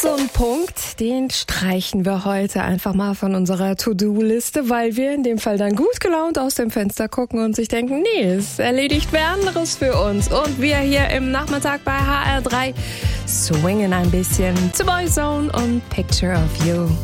so ein Punkt, den streichen wir heute einfach mal von unserer To-Do-Liste, weil wir in dem Fall dann gut gelaunt aus dem Fenster gucken und sich denken, nee, es erledigt wer anderes für uns. Und wir hier im Nachmittag bei HR3 swingen ein bisschen zu Boyzone und Picture of You.